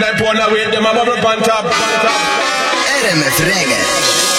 9 pound of weight, them a bubble on top. RMF Reggae.